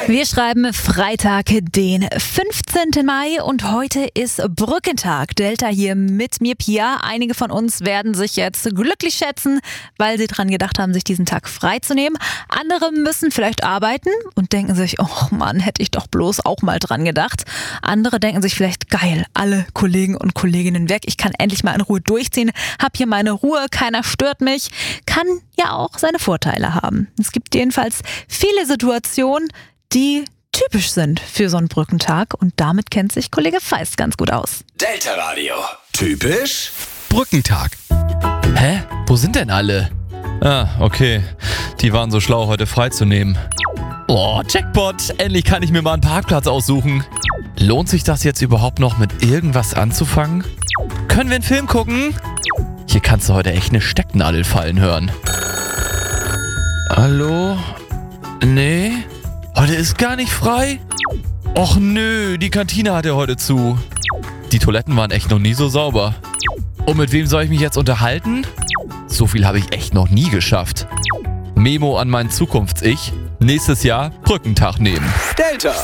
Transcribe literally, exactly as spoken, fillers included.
Wir schreiben Freitag, den fünfzehnten Mai und heute ist Brückentag. Delta hier mit mir, Pia. Einige von uns werden sich jetzt glücklich schätzen, weil sie dran gedacht haben, sich diesen Tag freizunehmen. Andere müssen vielleicht arbeiten und denken sich, oh Mann, hätte ich doch bloß auch mal dran gedacht. Andere denken sich vielleicht, geil, alle Kollegen und Kolleginnen weg. Ich kann endlich mal in Ruhe durchziehen, hab hier meine Ruhe, keiner stört mich. Kann ja auch seine Vorteile haben. Es gibt jedenfalls viele Situationen, die typisch sind für so einen Brückentag und damit kennt sich Kollege Feist ganz gut aus. Delta Radio. Typisch Brückentag. Hä? Wo sind denn alle? Ah, okay. Die waren so schlau, heute freizunehmen. Oh, Jackpot! Endlich kann ich mir mal einen Parkplatz aussuchen. Lohnt sich das jetzt überhaupt noch mit irgendwas anzufangen? Können wir einen Film gucken? Hier kannst du heute echt eine Stecknadel fallen hören. Hallo? Nee? Heute ist gar nicht frei? Och nö, die Kantine hat ja heute zu. Die Toiletten waren echt noch nie so sauber. Und mit wem soll ich mich jetzt unterhalten? So viel habe ich echt noch nie geschafft. Memo an mein Zukunfts-Ich. Nächstes Jahr Brückentag nehmen. Delta.